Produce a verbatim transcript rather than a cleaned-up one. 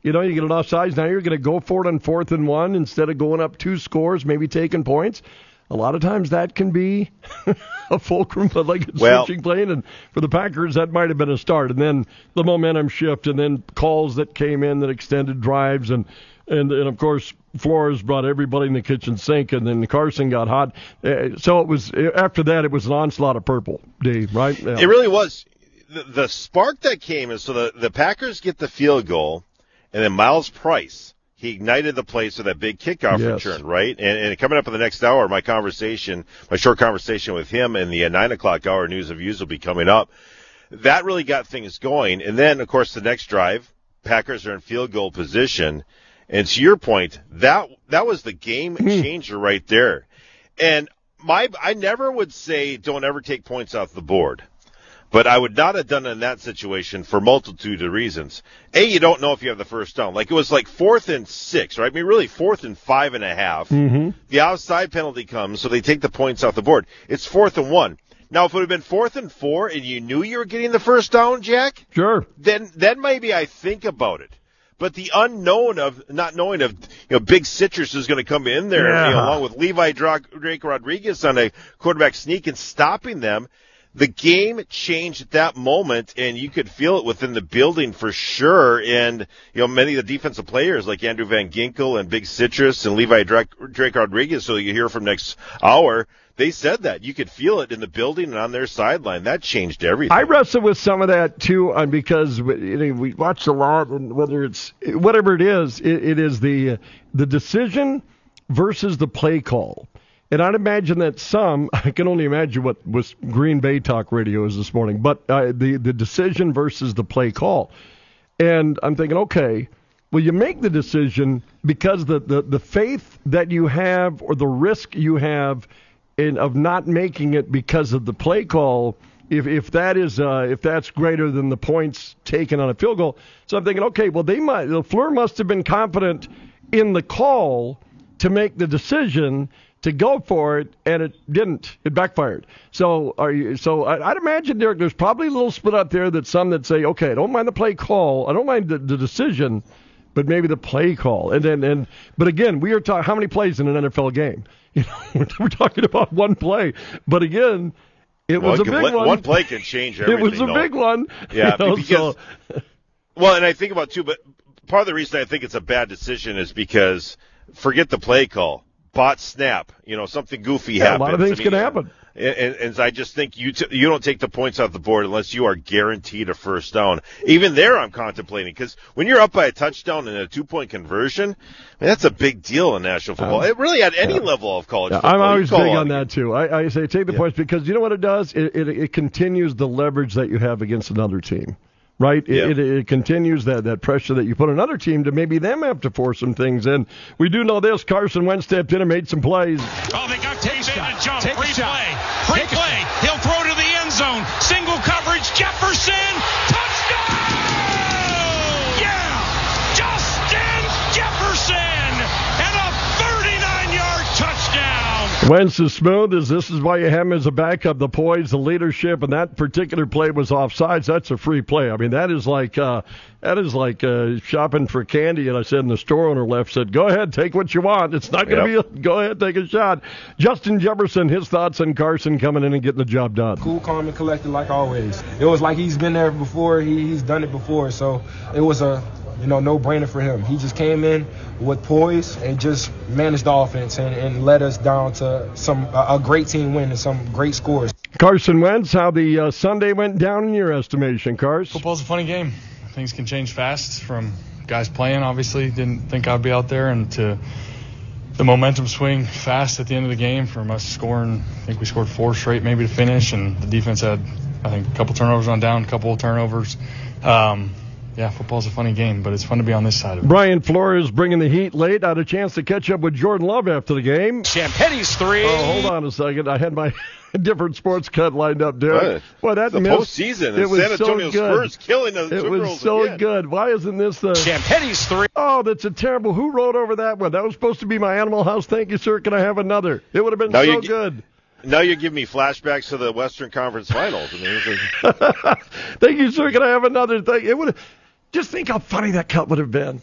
You know, you get an offsides. Now you're going to go for it on fourth and one instead of going up two scores, maybe taking points. A lot of times that can be a fulcrum, but like a well, switching plane. And for the Packers, that might have been a start. And then the momentum shift, and then calls that came in that extended drives. And, and, and of course, Flores brought everybody in the kitchen sink, and then Carson got hot. Uh, so it was after that, it was an onslaught of purple, Dave, right? Yeah. It really was. The, the spark that came is so the, the Packers get the field goal, and then Miles Price, he ignited the place with that big kickoff yes. return, right? And, and coming up in the next hour, my conversation, my short conversation with him in the uh, nine o'clock hour news of views will be coming up. That really got things going. And then, of course, the next drive, Packers are in field goal position. And to your point, that that was the game changer right there. And my I never would say don't ever take points off the board. But I would not have done it in that situation for a multitude of reasons. A, you don't know if you have the first down. Like, it was like fourth and six, right? I mean, really fourth and five and a half. Mm-hmm. The outside penalty comes, so they take the points off the board. It's fourth and one. Now, if it would have been fourth and four and you knew you were getting the first down, Jack, sure, then then maybe I think about it. But the unknown of not knowing of, you know, Big Citrus is going to come in there, yeah. you know, along with Levi Drake Rodriguez on a quarterback sneak and stopping them. The game changed at that moment, and you could feel it within the building for sure. And, you know, many of the defensive players like Andrew Van Ginkel and Big Citrus and Levi Drake, Drake Rodriguez, so you hear from next hour, they said that. You could feel it in the building and on their sideline. That changed everything. I wrestle with some of that, too, uh, because you know, we watch a lot, and whether it's whatever it is, it, it is the the decision versus the play call. And I'd imagine that some, I can only imagine what was Green Bay talk radio is this morning, but uh, the, the decision versus the play call. And I'm thinking, okay, well, you make the decision because the, the, the faith that you have or the risk you have in of not making it because of the play call, if if that is uh, if that's greater than the points taken on a field goal. So I'm thinking, okay, well, they might, LaFleur must have been confident in the call to make the decision to go for it, and it didn't. It backfired. So are you? So I, I'd imagine, Derek, there's probably a little split out there that some that say, okay, I don't mind the play call, I don't mind the, the decision, but maybe the play call. And then, and but again, we are talking how many plays in an N F L game? You know, we're, we're talking about one play. But again, it well, was a big play, one. One play can change everything. It was a though. big one. Yeah, you know, because so. Well, and I think about too, but part of the reason I think it's a bad decision is because forget the play call. Bot snap, you know, something goofy yeah, happens. A lot of things I mean, can happen. And, and, and I just think you t- you don't take the points off the board unless you are guaranteed a first down. Even there, I'm contemplating, because when you're up by a touchdown and a two-point conversion, I mean, that's a big deal in national football. Um, it really at any yeah. level of college yeah, football. I'm always big on, on that, too. I, I say take the yeah. points because you know what it does? It, it, it continues the leverage that you have against another team. Right? It, yeah. it, it continues that, that pressure that you put on another team to maybe them have to force some things in. We do know this. Carson Wentz stepped in and made some plays. Oh, they got Taste in and jump. Free play. Free Take play. He'll throw to the end zone. Single coverage. Jefferson. Touchdown! Yeah! Justin Jefferson! And a thirty-nine-yard touchdown! Wentz is smooth as this is why you have him as a backup, the poise, the leadership, and that particular play was offsides. That's a free play. I mean, that is like uh, that is like uh, shopping for candy. And I said, and the store owner left said, "Go ahead, take what you want. It's not going to yep. be. A, go ahead, take a shot." Justin Jefferson, his thoughts on Carson coming in and getting the job done. Cool, calm, and collected like always. It was like he's been there before. He, he's done it before, so it was a. You know, no-brainer for him. He just came in with poise and just managed the offense and, and led us down to some a, a great team win and some great scores. Carson Wentz, how the uh, Sunday went down in your estimation, Carson? Football's a funny game. Things can change fast from guys playing, obviously. Didn't think I'd be out there, and to the momentum swing fast at the end of the game from us scoring. I think we scored four straight maybe to finish, and the defense had, I think, a couple turnovers on down, a couple of turnovers. Um, Yeah, football's a funny game, but it's fun to be on this side of it. Brian Flores bringing the heat late. I had a chance to catch up with Jordan Love after the game. Champagne's three. Oh, hold on a second. I had my different sports cut lined up, Derek. Well, that the postseason. It was San Antonio so good. Spurs killing the It was so again. good. Why isn't this the Champagne's three? Oh, that's a terrible. Who wrote over that one? That was supposed to be my Animal House. Thank you, sir. Can I have another? It would have been now so g- good. Now you're giving me flashbacks to the Western Conference Finals. I mean, like... Thank you, sir. Can I have another? Thank. It would. Just think how funny that cut would have been.